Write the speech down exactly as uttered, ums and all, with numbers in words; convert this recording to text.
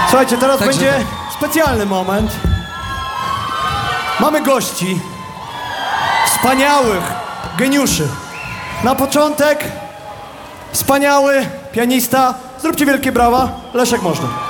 Słuchajcie, teraz Także- będzie specjalny moment. Mamy gości. Wspaniałych geniuszy. Na początek wspaniały pianista. Zróbcie wielkie brawa. Leszek Możdżer.